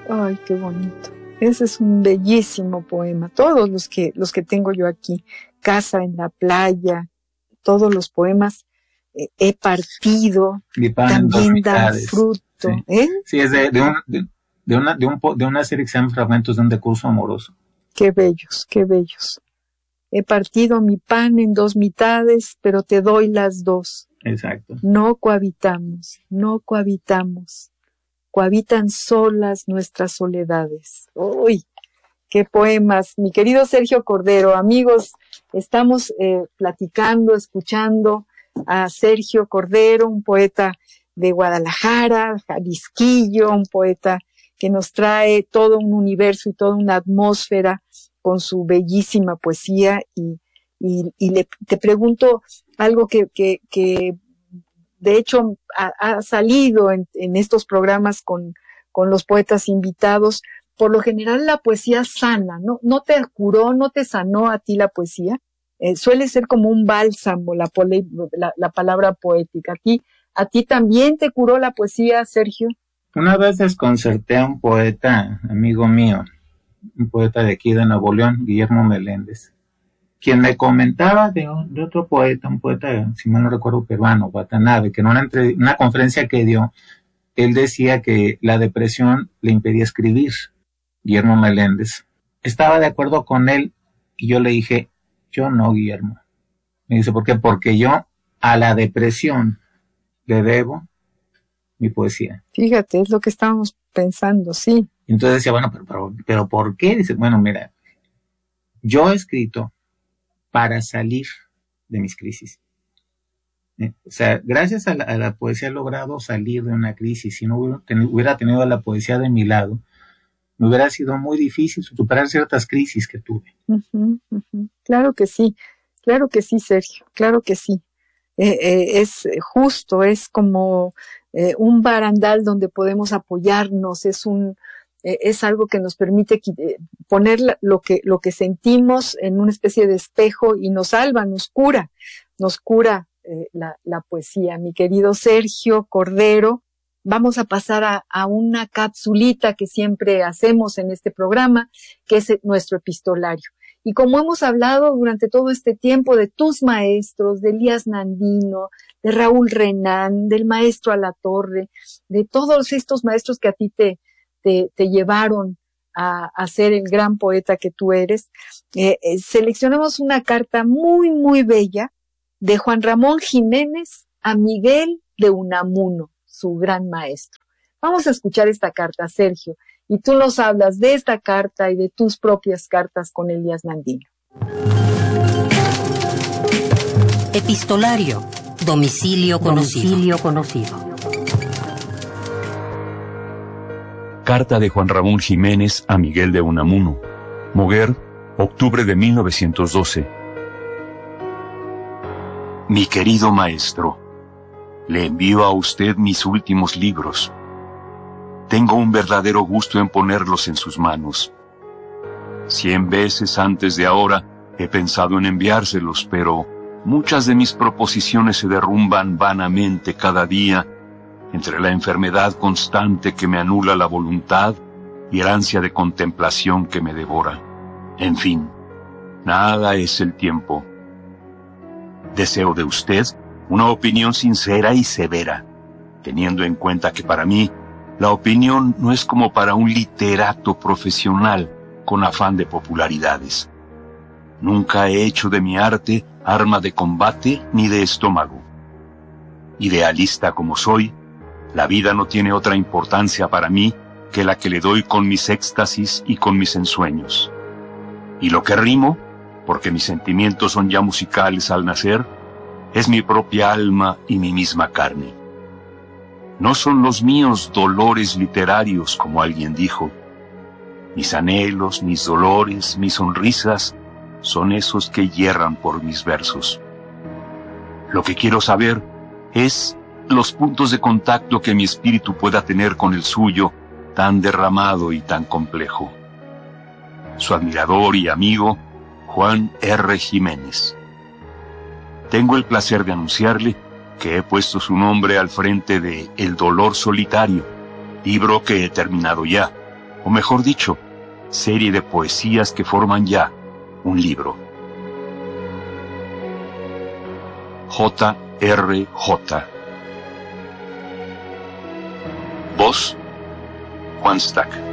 Ay, qué bonito. Ese es un bellísimo poema. Todos los que tengo yo aquí, Casa en la playa, todos los poemas, He partido, Mi pan también dan mitades. fruto. Sí, sí, es de una serie que se llama Fragmentos de un decurso amoroso. Qué bellos, qué bellos. He partido mi pan en 2 mitades, pero te doy las 2. Exacto. No cohabitamos, no cohabitamos. Cohabitan solas nuestras soledades. ¡Uy! ¡Qué poemas! Mi querido Sergio Cordero, amigos, estamos platicando, escuchando a Sergio Cordero, un poeta de Guadalajara, Jalisquillo, un poeta que nos trae todo un universo y toda una atmósfera con su bellísima poesía y te pregunto algo que de hecho ha salido en estos programas con los poetas invitados. Por lo general la poesía sana, ¿no te curó, no te sanó a ti la poesía? Suele ser como un bálsamo la palabra poética. ¿A ti también te curó la poesía, Sergio? Una vez desconcerté a un poeta, amigo mío, un poeta de aquí de Nuevo León, Guillermo Meléndez, quien me comentaba de otro poeta, un poeta, si mal no recuerdo, peruano, Watanabe, que en una conferencia que dio, él decía que la depresión le impedía escribir. Guillermo Meléndez. Estaba de acuerdo con él y yo le dije, yo no, Guillermo. Me dice, ¿por qué? Porque yo a la depresión le debo mi poesía. Fíjate, es lo que estábamos pensando, sí. Entonces decía, bueno, pero ¿por qué? Dice, bueno, mira, yo he escrito para salir de mis crisis. O sea, gracias a la poesía he logrado salir de una crisis. Si no hubiera tenido la poesía de mi lado, me hubiera sido muy difícil superar ciertas crisis que tuve. Claro que sí, Sergio, claro que sí. Es justo, es como un barandal donde podemos apoyarnos, es algo que nos permite poner lo que sentimos en una especie de espejo y nos salva, nos cura la poesía. Mi querido Sergio Cordero, vamos a pasar a una capsulita que siempre hacemos en este programa, que es nuestro epistolario. Y como hemos hablado durante todo este tiempo de tus maestros, de Elías Nandino, de Raúl Renán, del maestro Alatorre, de todos estos maestros que a ti te llevaron a ser el gran poeta que tú eres, seleccionamos una carta muy, muy bella de Juan Ramón Jiménez a Miguel de Unamuno, su gran maestro. Vamos a escuchar esta carta, Sergio, y tú nos hablas de esta carta y de tus propias cartas con Elías Nandino. Epistolario, domicilio conocido. Carta de Juan Ramón Jiménez a Miguel de Unamuno. Moguer, octubre de 1912. Mi querido maestro, le envío a usted mis últimos libros. Tengo un verdadero gusto en ponerlos en sus manos. 100 veces antes de ahora he pensado en enviárselos, pero muchas de mis proposiciones se derrumban vanamente cada día entre la enfermedad constante que me anula la voluntad y el ansia de contemplación que me devora. En fin, nada es el tiempo. Deseo de usted una opinión sincera y severa, teniendo en cuenta que para mí la opinión no es como para un literato profesional con afán de popularidades. Nunca he hecho de mi arte arma de combate ni de estómago. Idealista como soy, la vida no tiene otra importancia para mí que la que le doy con mis éxtasis y con mis ensueños. Y lo que rimo, porque mis sentimientos son ya musicales al nacer, es mi propia alma y mi misma carne. No son los míos dolores literarios, como alguien dijo. Mis anhelos, mis dolores, mis sonrisas, son esos que hierran por mis versos. Lo que quiero saber es los puntos de contacto que mi espíritu pueda tener con el suyo, tan derramado y tan complejo. Su admirador y amigo, Juan R. Jiménez. Tengo el placer de anunciarle que he puesto su nombre al frente de El dolor solitario, libro que he terminado ya, o mejor dicho, serie de poesías que forman ya un libro. J.R.J. Voz, Juan Stack.